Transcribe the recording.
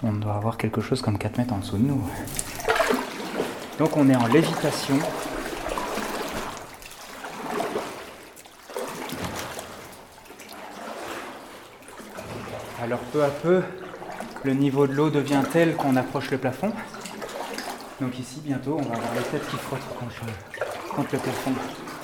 on doit avoir quelque chose comme 4 mètres en dessous de nous. Donc on est en lévitation. Alors peu à peu, le niveau de l'eau devient tel qu'on approche le plafond. Donc ici, bientôt, on va avoir les têtes qui frottent contre le plafond.